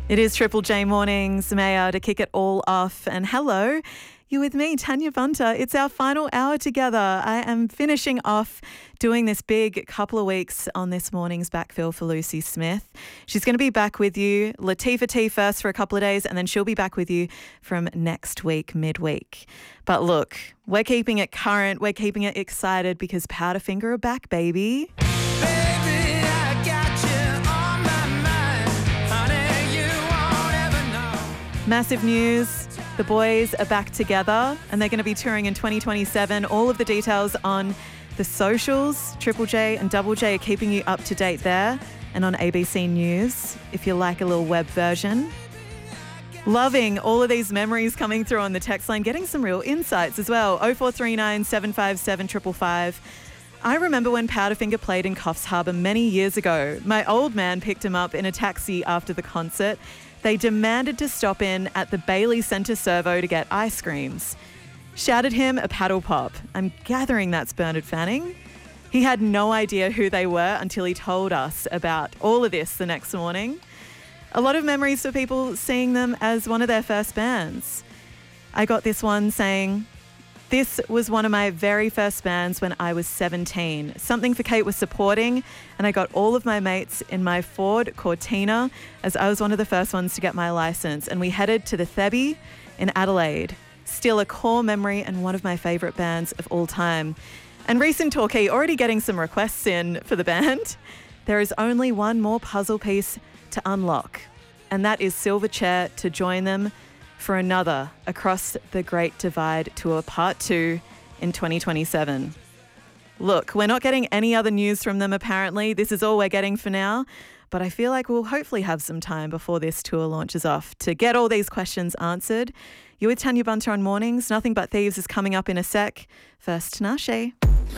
It is Triple J Mornings, Maya, to kick it all off. And hello, you're with me, Tanya Bunter. It's our final hour together. I am finishing off doing this big couple of weeks on this morning's backfill for Lucy Smith. She's going to be back with you, Latifah T first for a couple of days, and then she'll be back with you from next week, midweek. But look, we're keeping it current. We're keeping it excited because Powderfinger are back, baby. Massive news. The boys are back together and they're going to be touring in 2027. All of the details on the socials. Triple J and Double J are keeping you up to date there and on ABC News if you like a little web version. Loving all of these memories coming through on the text line, getting some real insights as well. 0439 757 555. I remember when Powderfinger played in Coffs Harbour many years ago. My old man picked him up in a taxi after the concert. They demanded to stop in at the Bailey Centre Servo to get ice creams. Shouted him a paddle pop. I'm gathering that's Bernard Fanning. He had no idea who they were until he told us about all of this the next morning. A lot of memories for people seeing them as one of their first bands. I got this one saying, "This was one of my very first bands when I was 17. Something for Kate was supporting, and I got all of my mates in my Ford Cortina as I was one of the first ones to get my license, and we headed to the Thebby in Adelaide. Still a core memory and one of my favourite bands of all time." And recent Torquay already getting some requests in for the band. There is only one more puzzle piece to unlock, and that is Silverchair to join them for another Across the Great Divide tour part 2 in 2027. Look, we're not getting any other news from them apparently. This is all we're getting for now. But I feel like we'll hopefully have some time before this tour launches off to get all these questions answered. You're with Tanya Bunter on Mornings. Nothing But Thieves is coming up in a sec. First, Tinashe.